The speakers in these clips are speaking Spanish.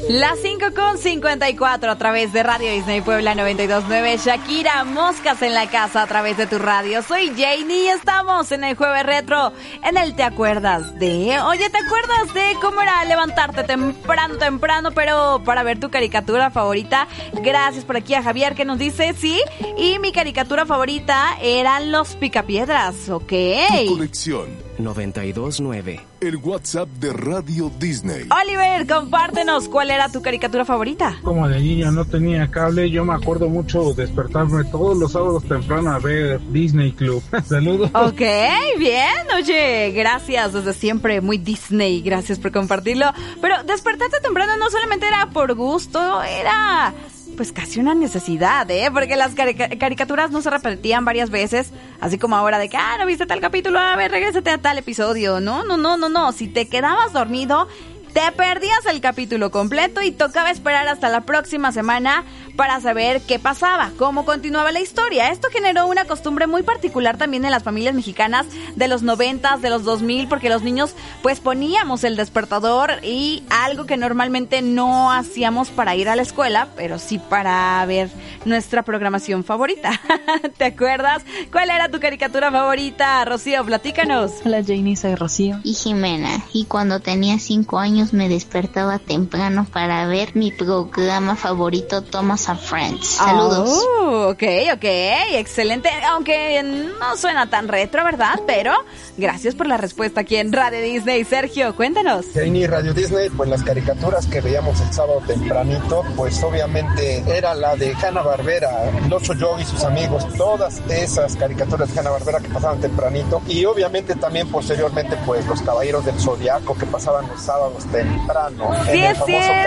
Las 5:54 a través de Radio Disney Puebla 92.9. Shakira, Moscas en la casa a través de tu radio. Soy Janie y estamos en el Jueves Retro. En el ¿te acuerdas de? Oye, ¿te acuerdas de cómo era levantarte temprano, pero para ver tu caricatura favorita? Gracias por aquí a Javier que nos dice, sí, y mi caricatura favorita eran los Picapiedras, ok. Tu colección 92.9. El WhatsApp de Radio Disney. Oliver, compártenos, ¿cuál era tu caricatura favorita? Como de niño no tenía cable, yo me acuerdo mucho despertarme todos los sábados temprano a ver Disney Club. Saludos. Ok, bien, oye, gracias, desde siempre, muy Disney, gracias por compartirlo. Pero despertarte temprano no solamente era por gusto, era pues casi una necesidad, porque las caricaturas no se repetían varias veces, así como ahora de que, no viste tal capítulo, a ver, regrésate a tal episodio. No, si te quedabas dormido, te perdías el capítulo completo y tocaba esperar hasta la próxima semana para saber qué pasaba, cómo continuaba la historia. Esto generó una costumbre muy particular también en las familias mexicanas de los 90s, de los 2000, porque los niños pues poníamos el despertador y algo que normalmente no hacíamos para ir a la escuela, pero sí para ver nuestra programación favorita. ¿Te acuerdas? ¿Cuál era tu caricatura favorita, Rocío? Platícanos. Hola Janie, soy Rocío. Y Jimena, y cuando tenía 5 años me despertaba temprano para ver mi programa favorito, Thomas and Friends. Saludos. Ok, excelente, aunque no suena tan retro, ¿verdad? Pero gracias por la respuesta aquí en Radio Disney. Sergio, cuéntanos. Janie, Radio Disney, pues las caricaturas que veíamos el sábado tempranito, pues obviamente era la de Hanna-Barbera, el Oso Yogi y sus amigos, todas esas caricaturas de Hanna-Barbera que pasaban tempranito, y obviamente también posteriormente pues los Caballeros del Zodiaco que pasaban los sábados temprano. Sí, es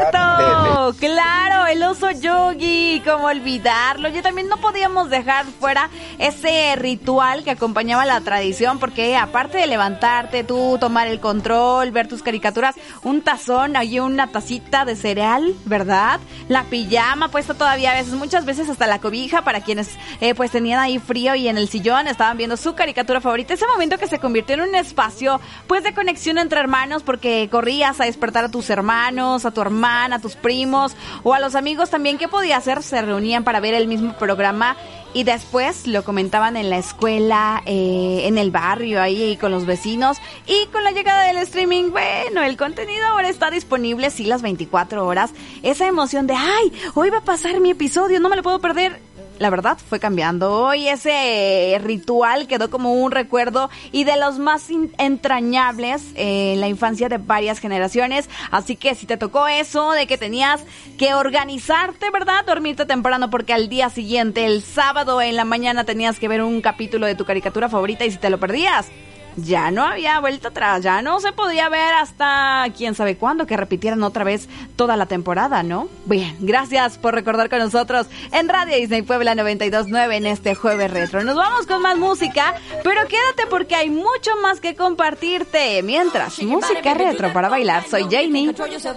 cierto, claro, el Oso Yogi, cómo olvidarlo. Yo también no podíamos dejar fuera ese ritual que acompañaba la tradición, porque aparte de levantarte, tú tomar el control, ver tus caricaturas, un tazón, allí una tacita de cereal, ¿verdad? La pijama puesta todavía a veces, muchas veces hasta la cobija para quienes pues tenían ahí frío y en el sillón estaban viendo su caricatura favorita. Ese momento que se convirtió en un espacio pues de conexión entre hermanos, porque corrías a despertar a tus hermanos, a tu hermana, a tus primos o a los amigos también. ¿Qué podía hacer? Se reunían para ver el mismo programa y después lo comentaban en la escuela, en el barrio, ahí con los vecinos. Y con la llegada del streaming, bueno, el contenido ahora está disponible, sí, las 24 horas. Esa emoción de, ¡ay! Hoy va a pasar mi episodio, no me lo puedo perder. La verdad fue cambiando. Hoy ese ritual quedó como un recuerdo y de los más entrañables en la infancia de varias generaciones. Así que si te tocó eso de que tenías que organizarte, ¿verdad? Dormirte temprano porque al día siguiente, el sábado en la mañana, tenías que ver un capítulo de tu caricatura favorita y si te lo perdías, ya no había vuelta atrás, ya no se podía ver hasta quién sabe cuándo que repitieran otra vez toda la temporada, ¿no? Bien, gracias por recordar con nosotros en Radio Disney Puebla 92.9 en este Jueves Retro. Nos vamos con más música, pero quédate porque hay mucho más que compartirte. Mientras, música retro para bailar. Soy Janie.